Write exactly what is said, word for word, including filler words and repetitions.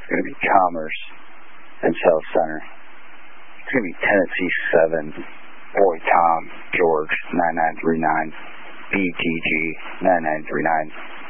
It's going to be Commerce and South Center. It's going to be Tennessee seven, Boy Tom, George nine nine three nine, B T G nine nine three nine.